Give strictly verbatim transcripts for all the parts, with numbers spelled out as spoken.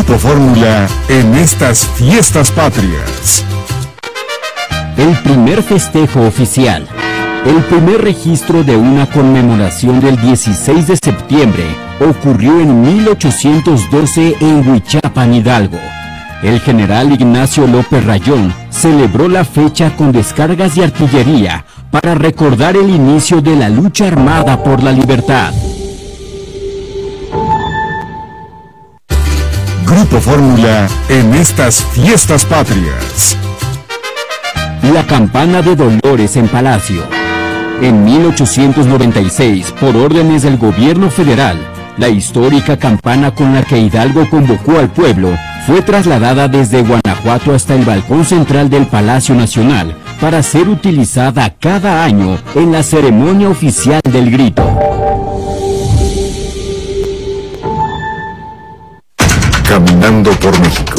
Grupo Fórmula en estas fiestas patrias. El primer festejo oficial. El primer registro de una conmemoración del dieciséis de septiembre ocurrió en mil ochocientos doce en Huichapan, Hidalgo. El general Ignacio López Rayón celebró la fecha con descargas de artillería para recordar el inicio de la lucha armada por la libertad. Grupo Fórmula en estas fiestas patrias. La campana de Dolores en Palacio. En mil ochocientos noventa y seis, por órdenes del gobierno federal, la histórica campana con la que Hidalgo convocó al pueblo fue trasladada desde Guanajuato hasta el balcón central del Palacio Nacional para ser utilizada cada año en la ceremonia oficial del grito. Caminando por México.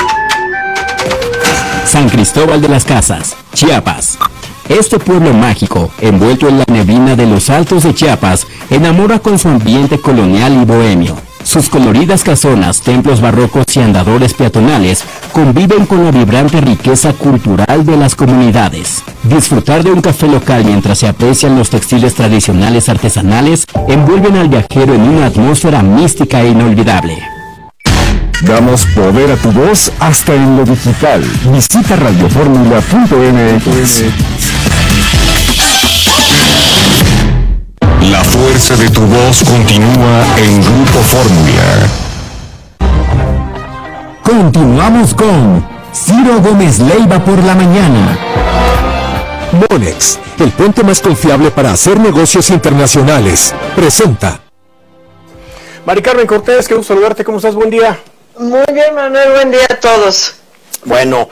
San Cristóbal de las Casas, Chiapas. Este pueblo mágico, envuelto en la neblina de los altos de Chiapas, enamora con su ambiente colonial y bohemio. Sus coloridas casonas, templos barrocos y andadores peatonales conviven con la vibrante riqueza cultural de las comunidades. Disfrutar de un café local mientras se aprecian los textiles tradicionales artesanales envuelven al viajero en una atmósfera mística e inolvidable. Damos poder a tu voz hasta en lo digital. Visita radioformula punto m x. La fuerza de tu voz continúa en Grupo Fórmula. Continuamos con Ciro Gómez Leiva por la mañana. Monex, el puente más confiable para hacer negocios internacionales, presenta. Mari Carmen Cortés, qué gusto saludarte, ¿cómo estás? Buen día. Muy bien, Manuel, buen día a todos. Bueno,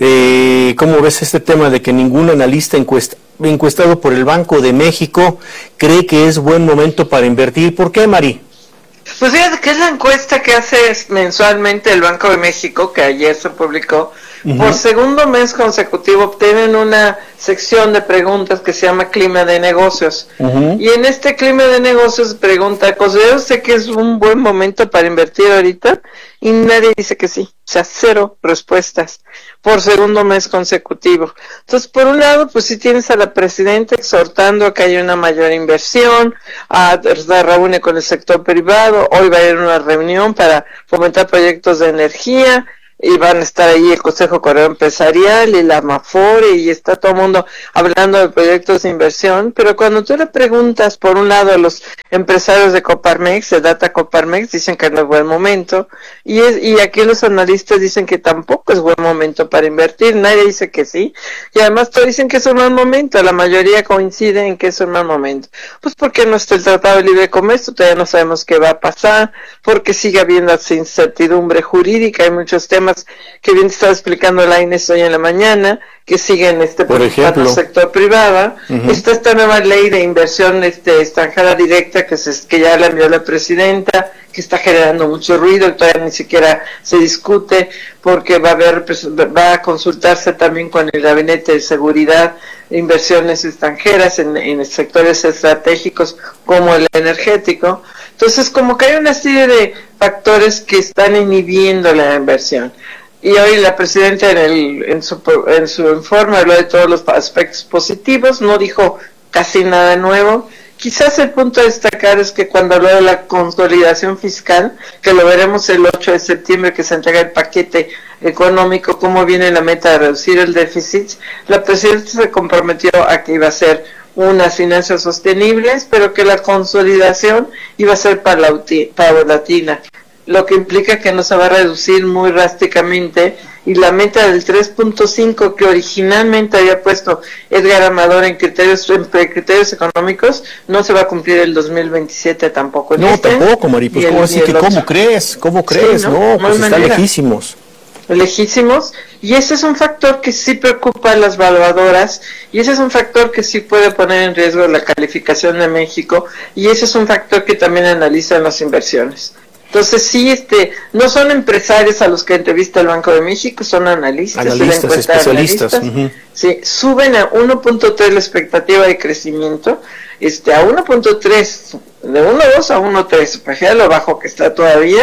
eh, ¿cómo ves este tema de que ningún analista encuesta, encuestado por el Banco de México cree que es buen momento para invertir? ¿Por qué, Mari? Pues fíjate que es la encuesta que hace mensualmente el Banco de México, que ayer se publicó. Uh-huh. Por segundo mes consecutivo obtienen una sección de preguntas que se llama Clima de Negocios. Uh-huh. Y en este Clima de Negocios pregunta, ¿considera usted que es un buen momento para invertir ahorita? Y nadie dice que sí, o sea, cero respuestas por segundo mes consecutivo. Entonces, por un lado, pues sí tienes a la presidenta exhortando a que haya una mayor inversión, a, se reúne con el sector privado, hoy va a haber una reunión para fomentar proyectos de energía, y van a estar ahí el Consejo Coordinador Empresarial y la Amafore, y está todo el mundo hablando de proyectos de inversión, pero cuando tú le preguntas, por un lado, a los empresarios de Coparmex, de Data Coparmex, dicen que no es buen momento, y es, y aquí los analistas dicen que tampoco es buen momento para invertir, nadie dice que sí, y además todos dicen que es un mal momento, la mayoría coincide en que es un mal momento, pues porque no está el Tratado de Libre Comercio, todavía no sabemos qué va a pasar, porque sigue habiendo incertidumbre jurídica, hay muchos temas que bien te estaba explicando la Inés hoy en la mañana, que siguen este por ejemplo el sector privado. Uh-huh. Está esta nueva ley de inversión este extranjera directa que se que ya la envió la presidenta, que está generando mucho ruido y todavía ni siquiera se discute, porque va a haber va a consultarse también con el Gabinete de Seguridad de Inversiones Extranjeras en, en sectores estratégicos como el energético. Entonces, como que hay una serie de factores que están inhibiendo la inversión. Y hoy la presidenta en, el, en, su, en su informe habló de todos los aspectos positivos, no dijo casi nada nuevo. Quizás el punto a destacar es que cuando habló de la consolidación fiscal, que lo veremos el ocho de septiembre, que se entrega el paquete económico, cómo viene la meta de reducir el déficit, la presidenta se comprometió a que iba a ser unas finanzas sostenibles, pero que la consolidación iba a ser paulatina, lo que implica que no se va a reducir muy drásticamente, y la meta del tres punto cinco que originalmente había puesto Edgar Amador en criterios en criterios económicos no se va a cumplir el dos mil veintisiete tampoco. No, este, tampoco, Mari, pues ¿cómo así que cómo crees? ¿Cómo crees? Sí, no, no pues no están lejísimos. lejísimos, y ese es un factor que sí preocupa a las valuadoras, y ese es un factor que sí puede poner en riesgo la calificación de México, y ese es un factor que también analizan las inversiones. Entonces sí, este, no son empresarios a los que entrevista el Banco de México, son analistas, analistas especialistas. Analistas, uh-huh. Sí, suben a uno punto tres la expectativa de crecimiento, este, a uno punto tres, de uno punto dos a uno punto tres, para lo bajo que está todavía,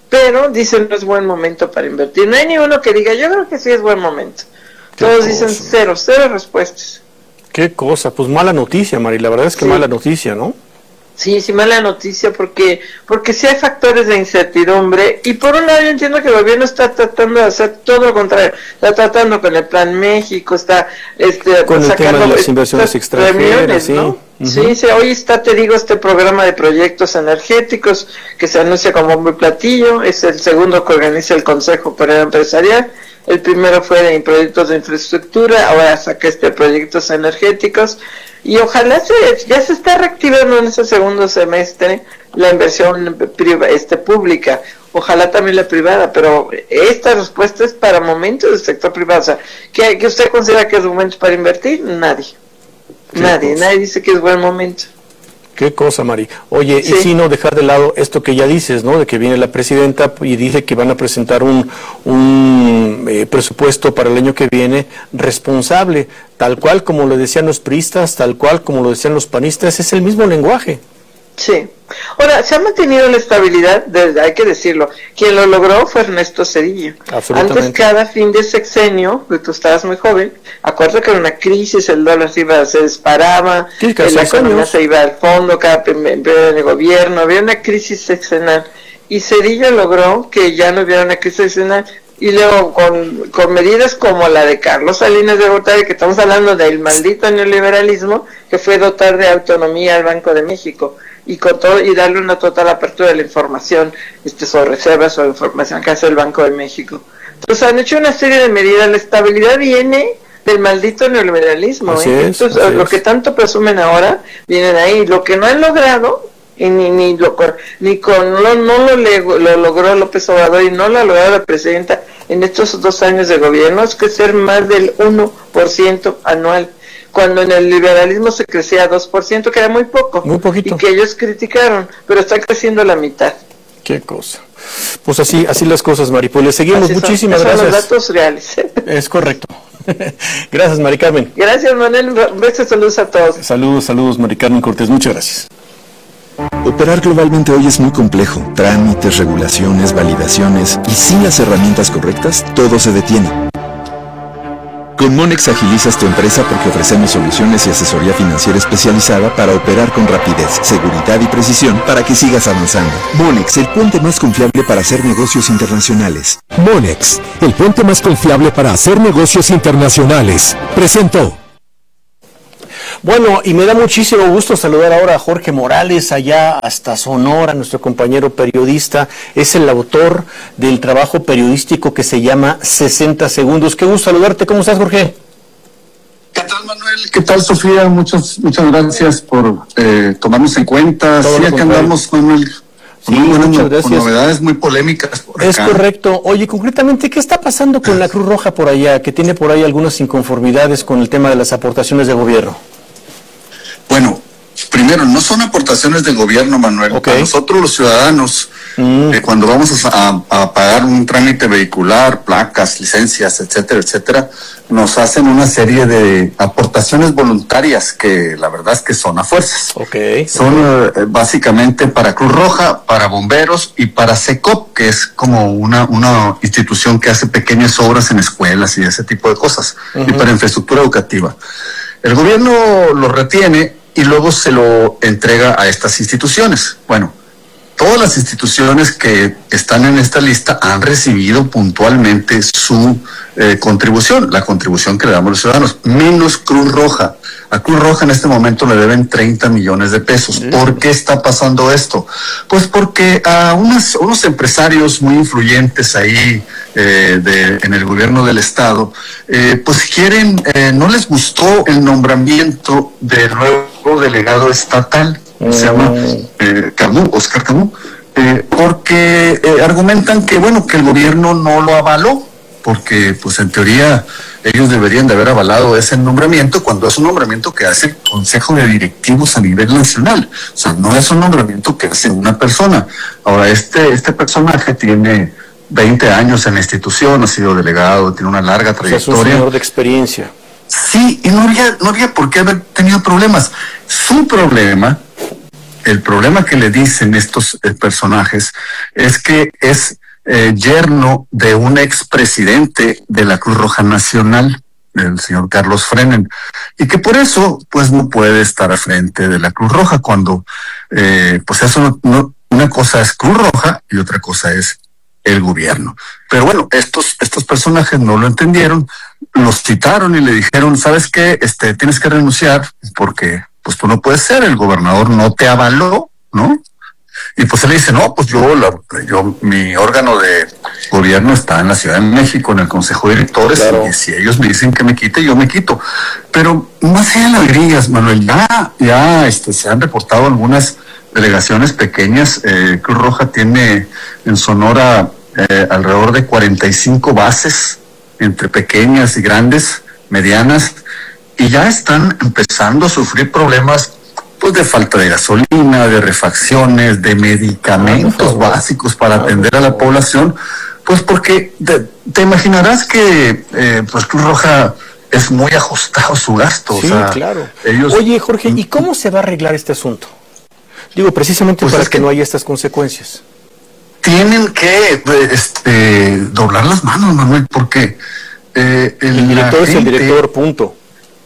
pero dicen no es buen momento para invertir. No hay ni uno que diga, yo creo que sí es buen momento. Todos cosa. Dicen cero, cero respuestas. Qué cosa, pues mala noticia, Mari, la verdad es que sí. Mala noticia, ¿no? Sí, sí, mala noticia porque porque sí hay factores de incertidumbre y por un lado yo entiendo que el gobierno está tratando de hacer todo lo contrario, está tratando con el Plan México, está este, con el tema de las inversiones extranjeras, ¿sí? ¿no? Uh-huh. Sí, sí, hoy está, te digo, este programa de proyectos energéticos que se anuncia como bombo y platillo, es el segundo que organiza el Consejo Superior Empresarial. El primero fue de proyectos de infraestructura, ahora saca este proyectos energéticos y ojalá se, ya se está reactivando en ese segundo semestre la inversión priva, este, pública, ojalá también la privada, pero esta respuesta es para momentos del sector privado. O sea, ¿que, que usted considera que es momento para invertir? Nadie, nadie, cosa? Nadie dice que es buen momento. Qué cosa, Mari. Oye, sí. Y si no dejar de lado esto que ya dices, ¿no? De que viene la presidenta y dice que van a presentar un, un eh, presupuesto para el año que viene responsable, tal cual como lo decían los priistas, tal cual como lo decían los panistas, es el mismo lenguaje. Sí. Ahora, se ha mantenido la estabilidad, de, hay que decirlo. Quien lo logró fue Ernesto Zedillo. Antes, cada fin de sexenio, que tú estabas muy joven, acuérdate que era una crisis, el dólar se, iba, se disparaba, sí, la economía años. Se iba al fondo, cada periodo de gobierno, había una crisis sexenal. Y Zedillo logró que ya no hubiera una crisis sexenal. Y luego, con, con medidas como la de Carlos Salinas de Gortari, que estamos hablando del maldito neoliberalismo, que fue dotar de autonomía al Banco de México. Y con todo, y darle una total apertura de la información, este, sobre reservas o información que hace el Banco de México. Entonces han hecho una serie de medidas, la estabilidad viene del maldito neoliberalismo, ¿eh? Es, Entonces lo es. que tanto presumen ahora, vienen ahí, lo que no han logrado, y ni, ni, lo, ni con no, no lo, le, lo logró López Obrador y no lo ha logrado la presidenta en estos dos años de gobierno, es crecer más del uno por ciento anual. Cuando en el liberalismo se crecía a dos por ciento, que era muy poco, muy poquito, y que ellos criticaron, pero está creciendo la mitad. Qué cosa. Pues así así las cosas, Mari. Pues le seguimos. Así Muchísimas son, gracias. Son los datos reales. Es correcto. Gracias, Mari Carmen. Gracias, Manuel. Un beso, saludos a todos. Saludos, saludos, Mari Carmen Cortés. Muchas gracias. Operar globalmente hoy es muy complejo. Trámites, regulaciones, validaciones, y sin las herramientas correctas, todo se detiene. Con Monex agilizas tu empresa porque ofrecemos soluciones y asesoría financiera especializada para operar con rapidez, seguridad y precisión para que sigas avanzando. Monex, el puente más confiable para hacer negocios internacionales. Monex, el puente más confiable para hacer negocios internacionales. Presentó. Bueno, y me da muchísimo gusto saludar ahora a Jorge Morales, allá hasta Sonora, nuestro compañero periodista. Es el autor del trabajo periodístico que se llama sesenta segundos. Qué gusto saludarte. ¿Cómo estás, Jorge? ¿Qué tal, Manuel? ¿Qué tal, Sofía? Muchas, muchas gracias por eh, tomarnos en cuenta. Todo sí, acá andamos, Manuel. Sí, muchas no, gracias. Con novedades muy polémicas por acá. Es correcto. Oye, concretamente, ¿qué está pasando con la Cruz Roja por allá, que tiene por ahí algunas inconformidades con el tema de las aportaciones de gobierno? Bueno, primero, no son aportaciones del gobierno, Manuel. Okay. A nosotros los ciudadanos, mm. eh, cuando vamos a, a pagar un trámite vehicular, placas, licencias, etcétera, etcétera, nos hacen una serie de aportaciones voluntarias que la verdad es que son a fuerzas. Okay. Son eh, básicamente para Cruz Roja, para bomberos y para SECOP, que es como una, una institución que hace pequeñas obras en escuelas y ese tipo de cosas, uh-huh. y para infraestructura educativa. El gobierno lo retiene y luego se lo entrega a estas instituciones. Bueno, todas las instituciones que están en esta lista han recibido puntualmente su eh, contribución, la contribución que le damos los ciudadanos, menos Cruz Roja. A Cruz Roja en este momento le deben treinta millones de pesos. ¿Por qué está pasando esto? Pues porque a unas, unos empresarios muy influyentes ahí eh, de, en el gobierno del estado, eh, pues quieren, eh, no les gustó el nombramiento del nuevo delegado estatal, mm. se llama eh, Camus, Oscar Camus, eh, porque eh, argumentan que, bueno, que el gobierno no lo avaló, porque pues en teoría ellos deberían de haber avalado ese nombramiento cuando es un nombramiento que hace el Consejo de Directivos a nivel nacional. O sea, no es un nombramiento que hace una persona. Ahora, este, este personaje tiene veinte años en la institución, ha sido delegado, tiene una larga trayectoria. O sea, es un señor de experiencia. Sí, y no había, no había por qué haber tenido problemas. Su problema el problema que le dicen estos eh, personajes es que es eh, yerno de un expresidente de la Cruz Roja Nacional, el señor Carlos Frenen, y que por eso pues no puede estar al frente de la Cruz Roja cuando eh, pues eso no, no, una cosa es Cruz Roja y otra cosa es el gobierno. Pero bueno, estos estos personajes no lo entendieron, los citaron y le dijeron, ¿sabes qué? Este, tienes que renunciar porque pues tú no puedes ser, el gobernador no te avaló, ¿no? Y pues él le dice, no, pues yo, la, yo, mi órgano de gobierno está en la Ciudad de México, en el Consejo de Directores, claro. Y si ellos me dicen que me quite, yo me quito. Pero más allá de las grillas, Manuel, ya, ya este, se han reportado algunas delegaciones pequeñas. eh, Cruz Roja tiene en Sonora eh, alrededor de cuarenta y cinco bases, entre pequeñas y grandes, medianas, y ya están empezando a sufrir problemas pues de falta de gasolina, de refacciones, de medicamentos básicos para atender a la población, pues porque de, te imaginarás que eh, pues Cruz Roja es muy ajustado su gasto. Sí, o sea, claro. Ellos... Oye, Jorge, ¿y cómo se va a arreglar este asunto? Digo, precisamente pues para que, que no haya estas consecuencias. Tienen que este, doblar las manos, Manuel, porque eh, el, el director gente, es el director, punto.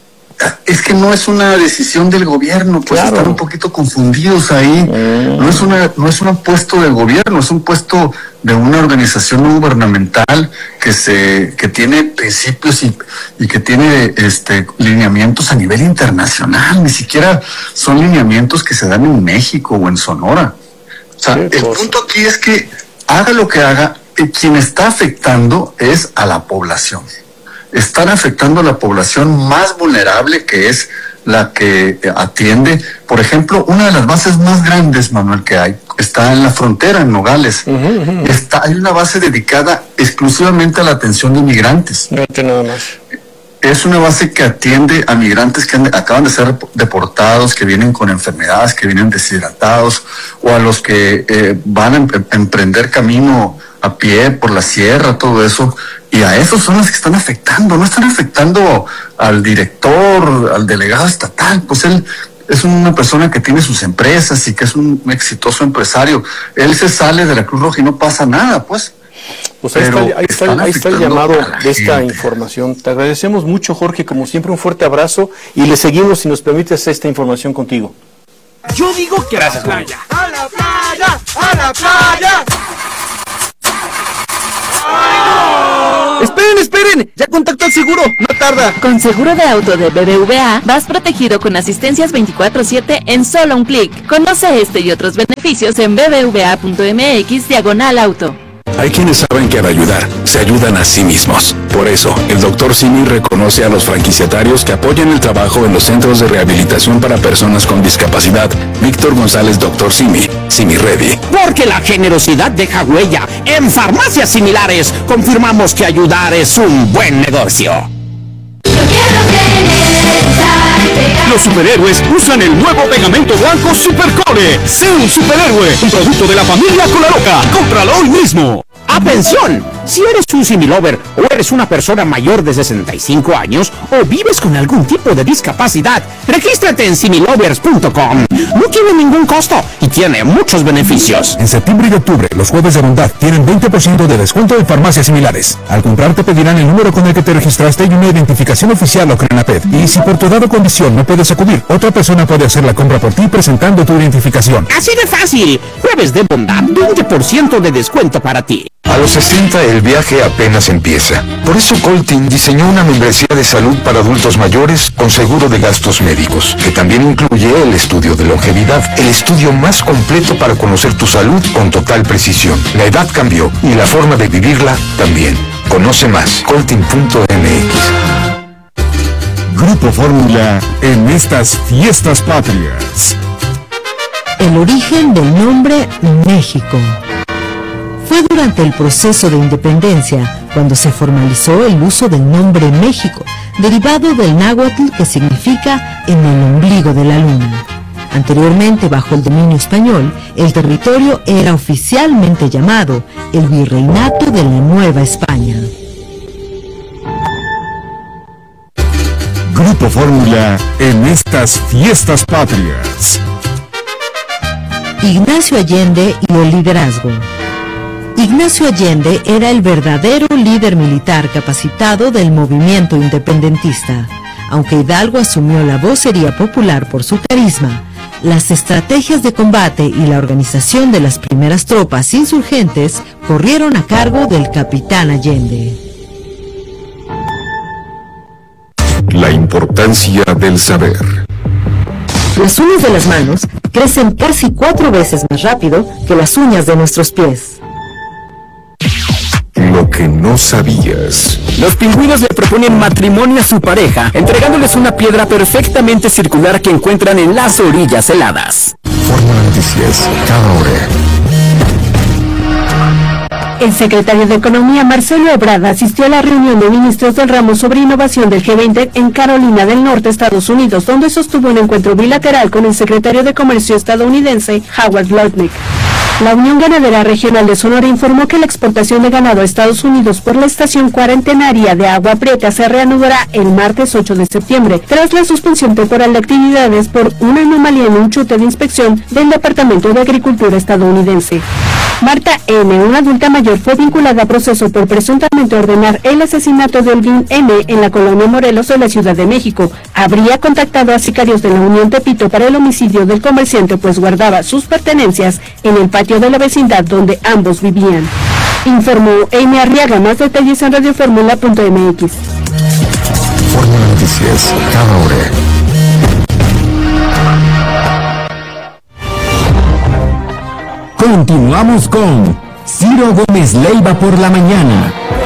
Es que no es una decisión del gobierno, pues claro. Están un poquito confundidos ahí. Mm. No es una, no es un puesto del gobierno, es un puesto de una organización no gubernamental que se, que tiene principios y, y que tiene este lineamientos a nivel internacional. Ni siquiera son lineamientos que se dan en México o en Sonora. O sea, sí, el punto aquí es que haga lo que haga, quien está afectando es a la población. Están afectando a la población más vulnerable, que es la que atiende. Por ejemplo, una de las bases más grandes, Manuel, que hay, está en la frontera, en Nogales. Uh-huh, uh-huh. Está, hay una base dedicada exclusivamente a la atención de migrantes. No tiene nada más. Es una base que atiende a migrantes que han, acaban de ser deportados, que vienen con enfermedades, que vienen deshidratados, o a los que eh, van a em- emprender camino a pie por la sierra, todo eso. Y a esos son los que están afectando, no están afectando al director, al delegado estatal, pues él es una persona que tiene sus empresas y que es un exitoso empresario. Él se sale de la Cruz Roja y no pasa nada, pues. Pues ahí, está, ahí, está, ahí está el llamado de esta gente. Información. Te agradecemos mucho, Jorge, como siempre un fuerte abrazo y le seguimos, si nos permites, esta información contigo. Yo digo que gracias, a la playa, a la playa, a la playa. ¡Esperen, esperen! ¡Ya contacto al seguro! ¡No tarda! Con seguro de auto de B B V A, vas protegido con asistencias veinticuatro siete en solo un clic. Conoce este y otros beneficios en bbva.mx diagonal auto. Hay quienes saben que al ayudar, se ayudan a sí mismos. Por eso, el doctor Simi reconoce a los franquiciatarios que apoyan el trabajo en los centros de rehabilitación para personas con discapacidad. Víctor González, doctor Simi, Simi Ready. Porque la generosidad deja huella. En farmacias similares, confirmamos que ayudar es un buen negocio. Los superhéroes usan el nuevo pegamento blanco Supercore. Sé un superhéroe, un producto de la familia Colaroca. Cómpralo hoy mismo. ¡Atención! Si eres un similover o eres una persona mayor de sesenta y cinco años o vives con algún tipo de discapacidad, regístrate en similovers punto com. No tiene ningún costo y tiene muchos beneficios. En septiembre y octubre, los jueves de bondad tienen veinte por ciento de descuento en farmacias similares. Al comprar te pedirán el número con el que te registraste y una identificación oficial o CRENAPED. Y si por tu dada condición no puedes acudir, otra persona puede hacer la compra por ti presentando tu identificación. Así de fácil. Jueves de bondad, veinte por ciento de descuento para ti. A los sesenta el viaje apenas empieza. Por eso Coltin diseñó una membresía de salud para adultos mayores con seguro de gastos médicos, que también incluye el estudio de longevidad, el estudio más completo para conocer tu salud con total precisión. La edad cambió y la forma de vivirla también. Conoce más, coltin punto m x. Grupo Fórmula en estas fiestas patrias. El origen del nombre México. Fue durante el proceso de independencia cuando se formalizó el uso del nombre México, derivado del náhuatl que significa en el ombligo de la luna. Anteriormente, bajo el dominio español, el territorio era oficialmente llamado el Virreinato de la Nueva España. Grupo Fórmula en estas fiestas patrias. Ignacio Allende y el liderazgo. Ignacio Allende era el verdadero líder militar capacitado del movimiento independentista. Aunque Hidalgo asumió la vocería popular por su carisma, las estrategias de combate y la organización de las primeras tropas insurgentes corrieron a cargo del capitán Allende. La importancia del saber. Las uñas de las manos crecen casi cuatro veces más rápido que las uñas de nuestros pies. Lo que no sabías. Los pingüinos le proponen matrimonio a su pareja, entregándoles una piedra perfectamente circular que encuentran en las orillas heladas. Fórmula Noticias, cada hora. El secretario de Economía, Marcelo Ebrard, asistió a la reunión de ministros del ramo sobre innovación del G veinte en Carolina del Norte, Estados Unidos, donde sostuvo un encuentro bilateral con el secretario de Comercio estadounidense, Howard Lutnick. La Unión Ganadera Regional de Sonora informó que la exportación de ganado a Estados Unidos por la estación cuarentenaria de Agua Prieta se reanudará el martes ocho de septiembre, tras la suspensión temporal de actividades por una anomalía en un chute de inspección del Departamento de Agricultura estadounidense. Marta N., una adulta mayor, fue vinculada a proceso por presuntamente ordenar el asesinato de Olguín M. en la colonia Morelos de la Ciudad de México. Habría contactado a sicarios de la Unión Tepito para el homicidio del comerciante, pues guardaba sus pertenencias en el patio de la vecindad donde ambos vivían. Informó Amy Arriaga. Más detalles en radioformula punto m x. Fórmula Noticias, cada hora. Continuamos con Ciro Gómez Leiva por la mañana.